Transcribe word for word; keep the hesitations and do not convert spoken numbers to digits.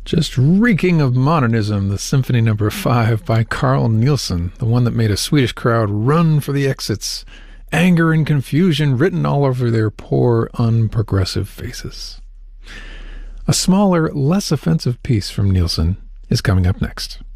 Just reeking of modernism, the Symphony Number Five by Carl Nielsen, the one that made a Swedish crowd run for the exits, anger and confusion written all over their poor, unprogressive faces. A smaller, less offensive piece from Nielsen is coming up next.